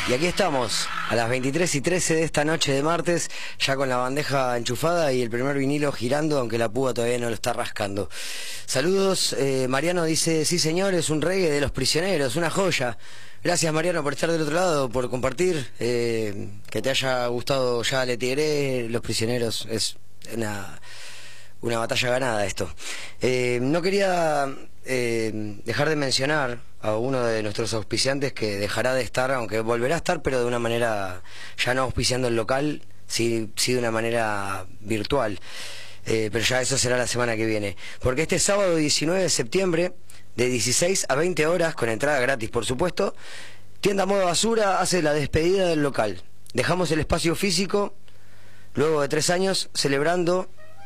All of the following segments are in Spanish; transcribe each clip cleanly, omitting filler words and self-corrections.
Y aquí estamos, a las 23:13 de esta noche de martes, ya con la bandeja enchufada y el primer vinilo girando, aunque la púa todavía no lo está rascando. Saludos, Mariano dice, sí señor, es un reggae de Los Prisioneros, una joya. Gracias Mariano por estar del otro lado, por compartir, que te haya gustado Ya Le Tiré, Los Prisioneros, es una batalla ganada esto. No quería dejar de mencionar a uno de nuestros auspiciantes que dejará de estar, aunque volverá a estar, pero de una manera, ya no auspiciando el local, sí de una manera virtual. Pero ya eso será la semana que viene. Porque este sábado 19 de septiembre, de 16 a 20 horas, con entrada gratis por supuesto, Tienda Moda Basura hace la despedida del local. Dejamos el espacio físico, luego de 3 años, celebrando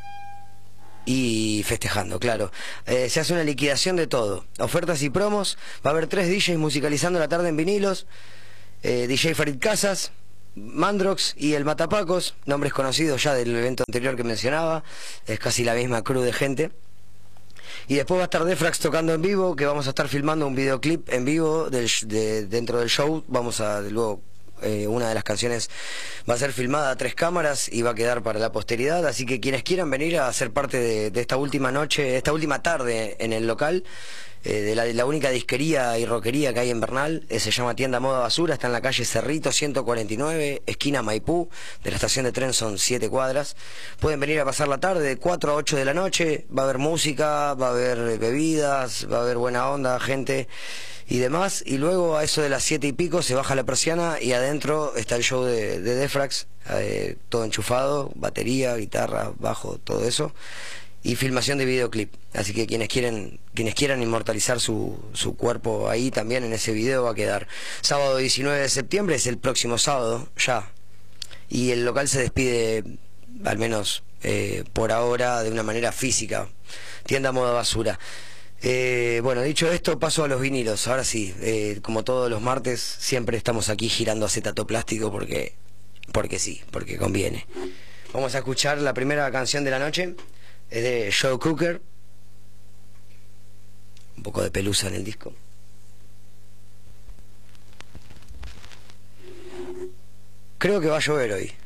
y festejando, claro. Se hace una liquidación de todo, ofertas y promos. Va a haber 3 DJs musicalizando la tarde en vinilos, DJ Farid Casas, Mandrox y el Matapacos, nombres conocidos ya del evento anterior que mencionaba. Es casi la misma crew de gente. Y después va a estar Defrax tocando en vivo, que vamos a estar filmando un videoclip en vivo dentro del show. Vamos a luego, una de las canciones va a ser filmada a 3 cámaras y va a quedar para la posteridad, así que quienes quieran venir a ser parte de esta última noche, esta última tarde en el local, de la única disquería y rockería que hay en Bernal, se llama Tienda Moda Basura, está en la calle Cerrito 149, esquina Maipú, de la estación de tren son 7 cuadras. Pueden venir a pasar la tarde de 4 a 8 de la noche, va a haber música, va a haber bebidas, va a haber buena onda, gente y demás, y luego a eso de las 7 y pico se baja la persiana y adentro está el show de Defrax, todo enchufado, batería, guitarra, bajo, todo eso, y filmación de videoclip. Así que quienes quieran inmortalizar su cuerpo ahí también en ese video va a quedar. Sábado 19 de septiembre es el próximo sábado ya, y el local se despide, al menos por ahora, de una manera física. Tienda Moda Basura. Bueno, dicho esto, paso a los vinilos. Ahora sí, como todos los martes, siempre estamos aquí girando acetato plástico porque sí, porque conviene. Vamos a escuchar la primera canción de la noche, es de Joe Cocker. Un poco de pelusa en el disco. Creo que va a llover hoy.